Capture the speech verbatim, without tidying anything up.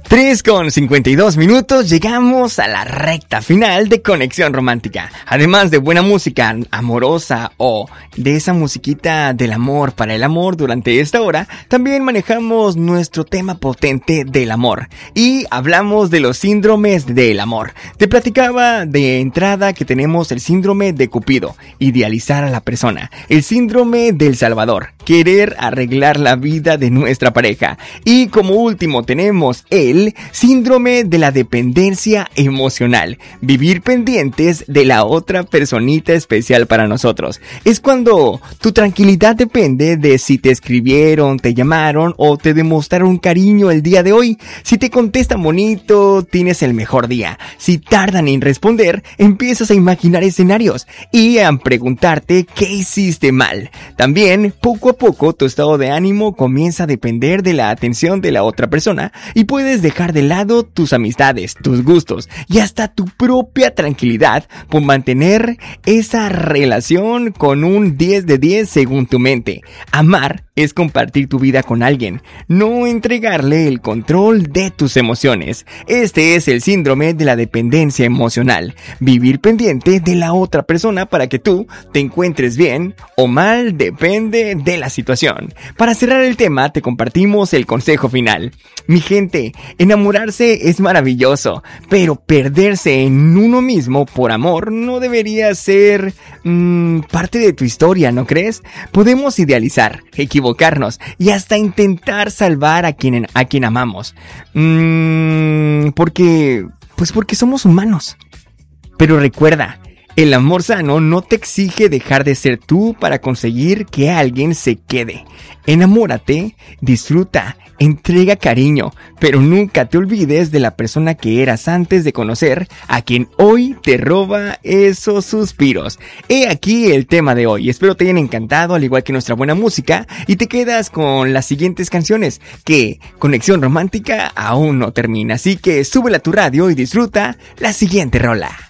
tres con cincuenta y dos minutos, llegamos a la recta final de Conexión Romántica. Además de buena música amorosa o de esa musiquita del amor para el amor durante esta hora, también manejamos nuestro tema potente del amor y hablamos de los síndromes del amor. Te platicaba de entrada que tenemos el síndrome de Cupido, idealizar a la persona, el síndrome del Salvador, querer arreglar la vida de nuestra pareja, y como último tenemos el síndrome de la dependencia emocional, vivir pendientes de la otra personita especial para nosotros. Es cuando tu tranquilidad depende de si te escribieron, te llamaron o te demostraron cariño el día de hoy. Si te contestan bonito, tienes el mejor día. Si tardan en responder, empiezas a imaginar escenarios y a preguntarte qué hiciste mal. También, poco a poco, tu estado de ánimo comienza a depender de la atención de la otra persona y puedes dejar de lado tus amistades, tus gustos y hasta tu propia tranquilidad por mantener esa relación con un diez de diez según tu mente. Amar es compartir tu vida con alguien, no entregarle el control de tus emociones. Este es el síndrome de la dependencia emocional, vivir pendiente de la otra persona para que tú te encuentres bien o mal, depende de la situación. Para cerrar el tema, te compartimos el consejo final. Mi gente, enamorarse es maravilloso, pero perderse en uno mismo por amor no debería ser mmm, parte de tu historia, ¿no crees? Podemos idealizar, equivocarnos y hasta intentar salvar a quien, a quien amamos. Mmm, porque, pues porque somos humanos. Pero recuerda, el amor sano no te exige dejar de ser tú para conseguir que alguien se quede. Enamórate, disfruta, entrega cariño, pero nunca te olvides de la persona que eras antes de conocer a quien hoy te roba esos suspiros. He aquí el tema de hoy. Espero te hayan encantado, al igual que nuestra buena música, y te quedas con las siguientes canciones, que Conexión Romántica aún no termina. Así que súbela a tu radio y disfruta la siguiente rola.